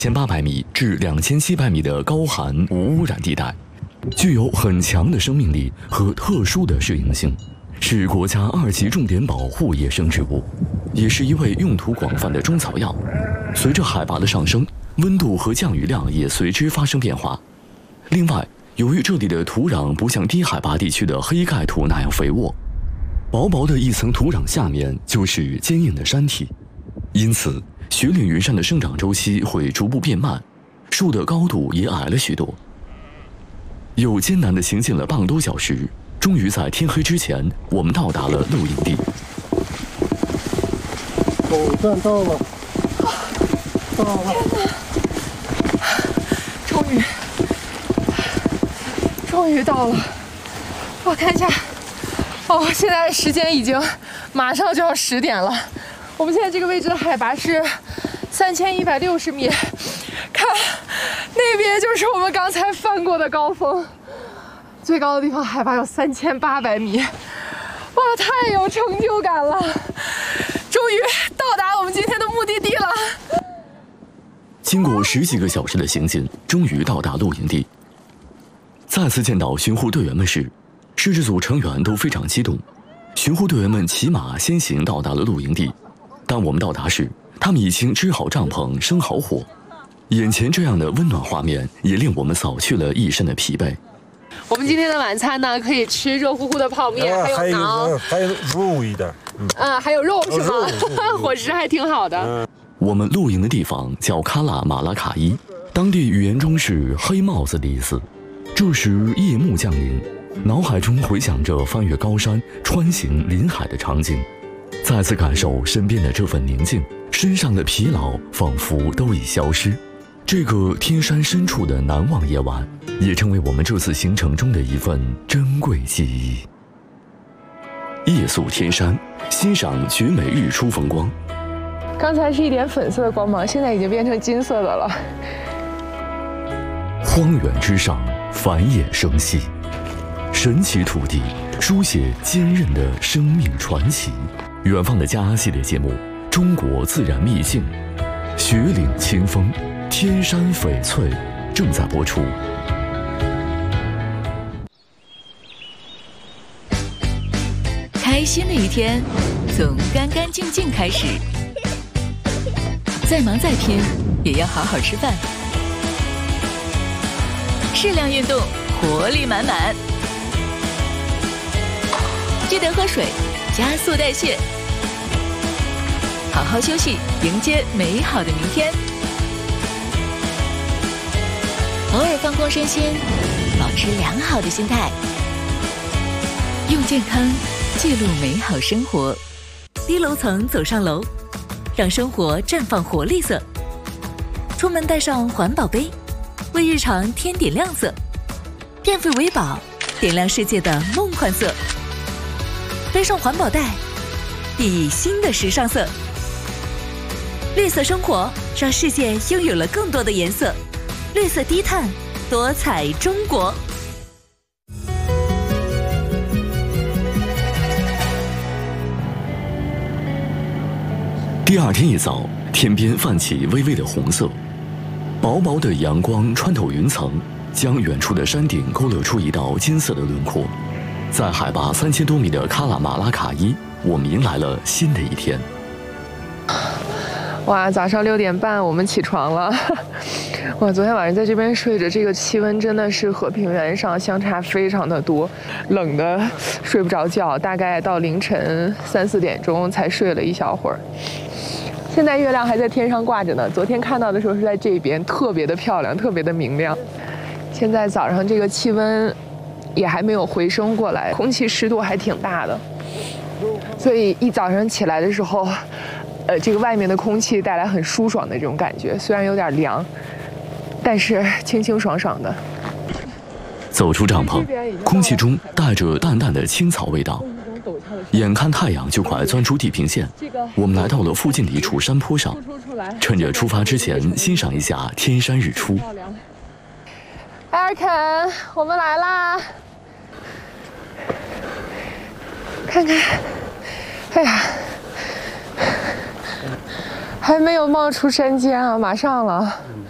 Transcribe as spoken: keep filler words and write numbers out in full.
千八百米至两千七百米的高寒无污染地带，具有很强的生命力和特殊的适应性，是国家二级重点保护野生植物，也是一味用途广泛的中草药。随着海拔的上升，温度和降雨量也随之发生变化。另外，由于这里的土壤不像低海拔地区的黑盖土那样肥沃，薄薄的一层土壤下面就是坚硬的山体，因此雪岭云杉的生长周期会逐步变慢，树的高度也矮了许多。又艰难地行进了半个多小时，终于在天黑之前，我们到达了露营地。 总算到了，到了！ 终于，终于到了！我看一下，哦，现在时间已经马上就要十点了。我们现在这个位置的海拔是三千一百六十米，看那边就是我们刚才翻过的高峰，最高的地方海拔有三千八百米，哇，太有成就感了！终于到达我们今天的目的地了。 经过十几个小时的行进，终于到达露营地。再次见到巡护队员们时，摄制组成员都非常激动。巡护队员们骑马先行到达了露营地。当我们到达时，他们已经支好帐篷，生好火。眼前这样的温暖画面，也令我们扫去了一身的疲惫。 我们今天的晚餐呢，可以吃热乎乎的泡面， 啊、 还有馕， 还有肉一点， 嗯，啊，还有肉是吗？伙食还挺好的。 嗯、 我们露营的地方叫喀喇马拉卡伊，当地语言中是黑帽子的意思。这时夜幕降临，脑海中回想着翻越高山、穿行临海的场景。再次感受身边的这份宁静，身上的疲劳仿佛都已消失。这个天山深处的难忘夜晚，也成为我们这次行程中的一份珍贵记忆。夜宿天山，欣赏绝美日出风光。 刚才是一点粉色的光芒，现在已经变成金色的了。 荒原之上，繁衍生息，神奇土地书写坚韧的生命传奇。远方的家系列节目《中国自然秘境》，雪岭清风，天山翡翠正在播出。 开心的一天从干干净净开始，再忙再拼也要好好吃饭，适量运动，活力满满，记得喝水，加速代谢，好好休息，迎接美好的明天。偶尔放空身心，保持良好的心态，用健康记录美好生活。低楼层走上楼，让生活绽放活力色。出门带上环保杯，为日常添点亮色。电费为宝，点亮世界的梦幻色。背上环保袋，熠熠新的时尚色。绿色生活，让世界拥有了更多的颜色。绿色低碳，多彩中国。 第二天一早，天边泛起微微的红色，薄薄的阳光穿透云层，将远处的山顶勾勒出一道金色的轮廓。在海拔三千多米的喀喇马拉卡伊，我们迎来了新的一天。 哇，早上六点半我们起床了。我昨天晚上在这边睡着，这个气温真的是和平原上相差非常的多，冷的睡不着觉，大概到凌晨三四点钟才睡了一小会儿。现在月亮还在天上挂着呢，昨天看到的时候是在这边，特别的漂亮，特别的明亮。现在早上这个气温也还没有回升过来，空气湿度还挺大的，所以一早上起来的时候，呃，这个外面的空气带来很舒爽的这种感觉，虽然有点凉，但是清清爽爽的。 走出帐篷，空气中带着淡淡的青草味道。眼看太阳就快钻出地平线，我们来到了附近的一处山坡上，趁着出发之前欣赏一下天山日出。 艾尔肯，我们来啦！看看，哎呀，还没有冒出山尖啊，马上了。